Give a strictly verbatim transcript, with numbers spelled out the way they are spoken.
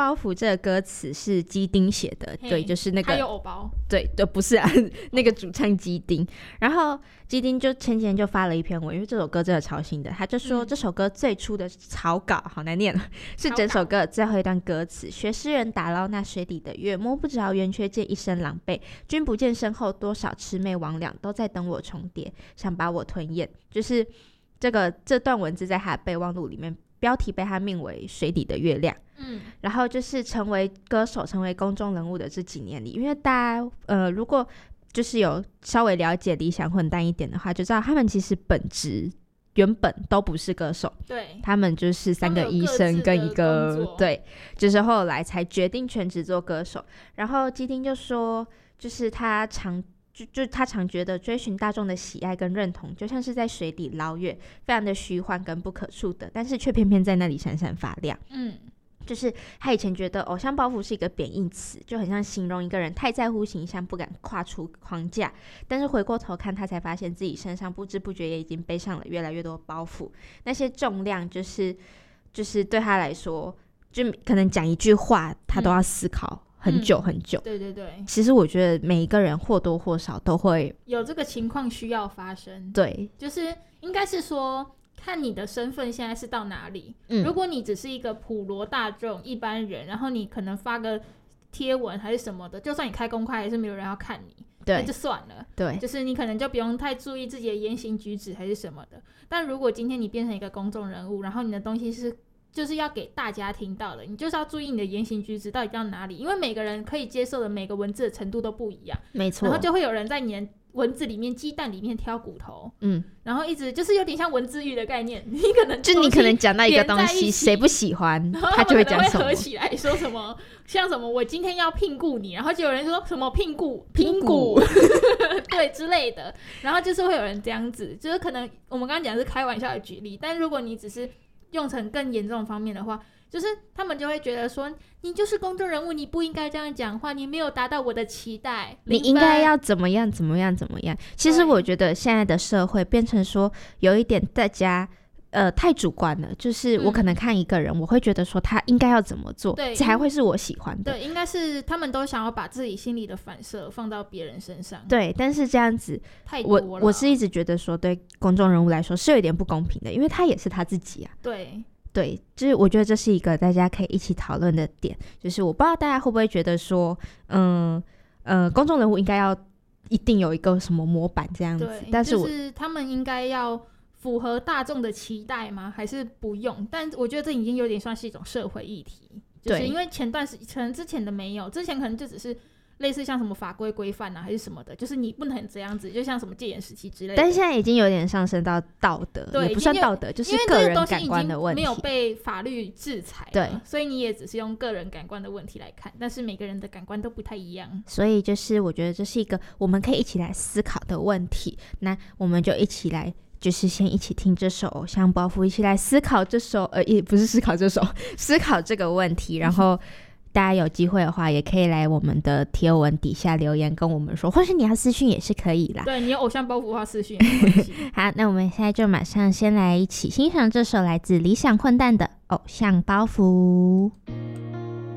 包袱这个歌词是基丁写的，对，就是那个他有偶包， 对对，不是啊，那个主唱基丁。然后基丁就前几天就发了一篇文，因为这首歌真的超新的，他就说、嗯、这首歌最初的草稿好难念了，是整首歌最后一段歌词：学诗人打捞那水底的月，摸不着圆缺见一身狼狈，君不见身后多少魑魅魍魉都在等我重叠，想把我吞咽。就是这个这段文字在他的备忘录里面，标题被他命为水底的月亮。嗯，然后就是成为歌手成为公众人物的这几年里，因为大家呃如果就是有稍微了解理想混蛋一点的话，就知道他们其实本质原本都不是歌手， 对， 他们就是三个医生跟一个，对，就是后来才决定全职做歌手。然后基丁就说，就是他常就就他常觉得追寻大众的喜爱跟认同，就像是在水底捞月，非常的虚幻跟不可触的，但是却偏偏在那里闪闪发亮。嗯。就是他以前觉得偶像包袱是一个贬义词，就很像形容一个人太在乎形象，不敢跨出框架。但是回过头看，他才发现自己身上不知不觉也已经背上了越来越多包袱。那些重量，就是就是对他来说，就可能讲一句话，他都要思考很久很久。 嗯嗯、对对对。 其实我觉得每一个人或多或少都会有这个情况需要发生。 对， 就是应该是说。看你的身份现在是到哪里、嗯、如果你只是一个普罗大众一般人，然后你可能发个贴文还是什么的，就算你开公开还是没有人要看你，那就算了， 对， 就是你可能就不用太注意自己的言行举止还是什么的。但如果今天你变成一个公众人物，然后你的东西是就是要给大家听到的，你就是要注意你的言行举止到底到哪里，因为每个人可以接受的每个文字的程度都不一样， 没错， 然后就会有人在你的文字里面鸡蛋里面挑骨头，嗯，然后一直就是有点像文字狱的概念，你可能就你可能讲到一个东西谁不喜欢他就会讲什么， 会合起来说什么像什么我今天要聘雇你，然后就有人说什么聘雇聘雇对之类的，然后就是会有人这样子，就是可能我们刚刚讲的是开玩笑的举例，但如果你只是用成更严重方面的话，就是他们就会觉得说你就是公众人物，你不应该这样讲话，你没有达到我的期待， 你应该要怎么样怎么样怎么样。其实我觉得现在的社会变成说有一点大家呃太主观了，就是我可能看一个人、嗯、我会觉得说他应该要怎么做才会是我喜欢的， 对，应该是他们都想要把自己心里的反射放到别人身上， 对，但是这样子太多了， 我我是一直觉得说对公众人物来说是有点不公平的，因为他也是他自己啊， 对对，就是我觉得这是一个大家可以一起讨论的点，就是我不知道大家会不会觉得说嗯呃公众人物应该要一定有一个什么模板这样子，但是我就是他们应该要符合大众的期待吗？还是不用？但我觉得这已经有点算是一种社会议题，就是因为前段时可能之前的没有，之前可能就只是类似像什么法规规范啊还是什么的，就是你不能这样子，就像什么戒严时期之类的， 但现在已经有点上升到道德，也不算道德，就是个人感官的问题， 没有被法律制裁了， 对， 所以你也只是用个人感官的问题来看，但是每个人的感官都不太一样， 所以就是我觉得这是一个我们可以一起来思考的问题，那我们就一起来就是先一起听这首偶像包袱，一起来思考这首呃，也不是思考这首思考这个问题，然后大家有机会的话也可以来我们的贴文底下留言跟我们说，或是你要私讯也是可以啦， 对，你有偶像包袱的话私讯也没关系好，那我们现在就马上先来一起欣赏这首来自理想混蛋的偶像包袱。